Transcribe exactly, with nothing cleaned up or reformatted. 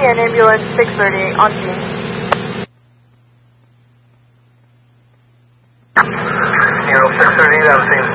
and ambulance six thirty on scene. Zero six thirty, that was scene.